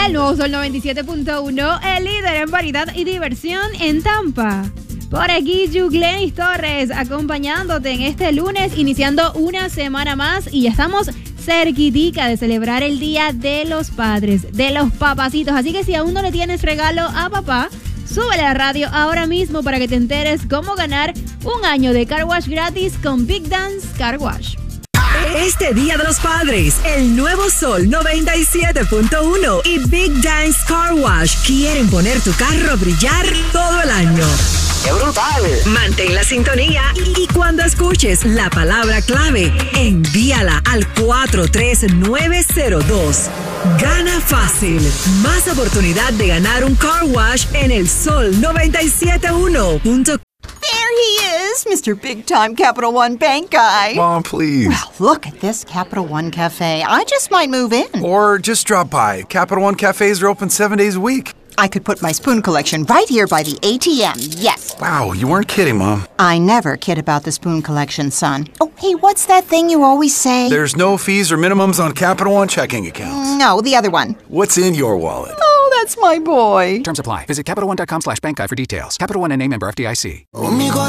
El nuevo Sol 97.1, el líder en variedad y diversión en Tampa. Por aquí, Yuglenis Torres, acompañándote en este lunes, iniciando una semana más y ya estamos cerquitica de celebrar el Día de los Padres, de los papacitos. Así que si aún no le tienes regalo a papá, súbele a la radio ahora mismo para que te enteres cómo ganar un año de Car Wash gratis con Big Dance Car Wash. Este Día de los Padres, el nuevo Sol 97.1 y Big Dance Car Wash quieren poner tu carro a brillar todo el año. ¡Qué brutal! Mantén la sintonía y cuando escuches la palabra clave, envíala al 43902. Gana fácil. Más oportunidad de ganar un car wash en el Sol 97.1. There he is, Mr. Big Time Capital One Bank guy. Mom, please. Well, look at this Capital One Cafe. I just might move in. Or just drop by. Capital One cafes are open 7 days a week. I could put my spoon collection right here by the ATM, yes. Wow, you weren't kidding, Mom. I never kid about the spoon collection, son. Oh, hey, what's that thing you always say? There's no fees or minimums on Capital One checking accounts. No, the other one. What's in your wallet? Oh, that's my boy. Terms apply. Visit CapitalOne.com/bankguide for details. Capital One and a member FDIC.